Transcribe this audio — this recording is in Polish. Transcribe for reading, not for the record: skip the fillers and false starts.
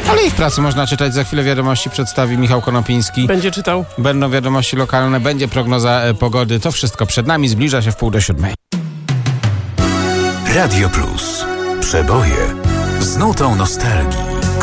Ale ich pracy można czytać. Za chwilę wiadomości przedstawi Michał Konopiński. Będzie czytał. Będą wiadomości lokalne, będzie prognoza pogody. To wszystko przed nami. Zbliża się 6:30. Radio Plus. Przeboje z nutą nostalgii.